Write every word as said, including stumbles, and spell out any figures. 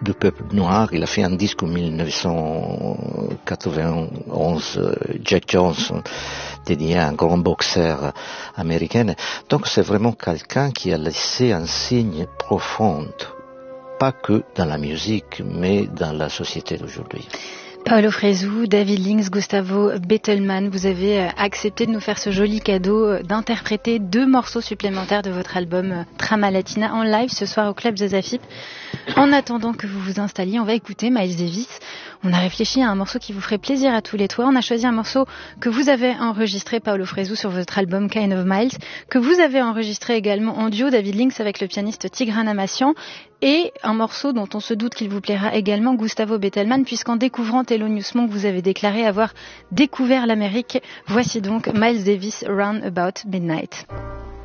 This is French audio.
du peuple noir. Il a fait un disque en dix-neuf cent quatre-vingt-onze, Jack Johnson, dédié à un grand boxeur américain. Donc c'est vraiment quelqu'un qui a laissé un signe profond, pas que dans la musique, mais dans la société d'aujourd'hui. Paolo Fresu, David Links, Gustavo Bettelmann, vous avez accepté de nous faire ce joli cadeau d'interpréter deux morceaux supplémentaires de votre album Trama Latina en live ce soir au Club Josafip. En attendant que vous vous installiez, on va écouter Miles Davis. On a réfléchi à un morceau qui vous ferait plaisir à tous les trois. On a choisi un morceau que vous avez enregistré, Paolo Fresu, sur votre album Kind of Miles, que vous avez enregistré également en duo, David Links, avec le pianiste Tigran Amassian, et un morceau dont on se doute qu'il vous plaira également, Gustavo Bettelmann, puisqu'en découvrant Thelonious Monk, vous avez déclaré avoir découvert l'Amérique. Voici donc Miles Davis, Round About Midnight.